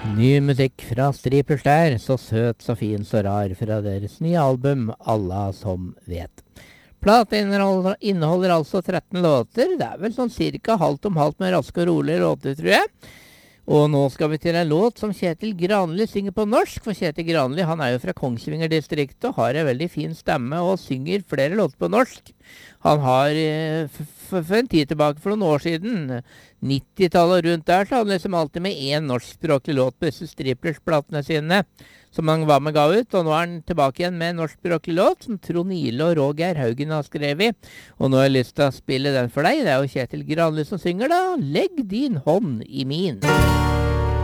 Ny musikk fra Striplers der, så søt, så fin, så rar, fra deres nye album, Alla som vet. Plata inneholder altså 13 låter, det er vel sånn cirka halvt om halvt med raske og rolige låter, tror jeg. Og nå skal vi til en låt som Kjetil Granli synger på norsk, for Kjetil Granli han er jo fra Kongsvinger-distriktet og har en veldig fin stemme og synger flere låter på norsk. Han har for en tid tilbake, for noen år siden, 90-tallet og rundt der, så han liksom alltid med en norskspråklig låt på disse Striplers-platene sine, som han var med ga ut, og nå er han tilbake igjen med en norskspråklig låt, som Trond Ile og Roger Haugen har skrevet, og nå har jeg lyst til å spille den for deg. Det er jo Kjetil Granli som synger da, Legg din hånd i min.